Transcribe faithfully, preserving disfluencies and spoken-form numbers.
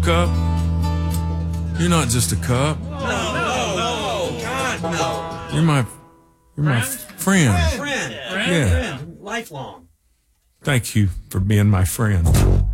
Cup. You're not just a cup. No, no, no, God, no. You're my, you're my friend. Friend, Yeah. friend, lifelong. Thank you for being my friend.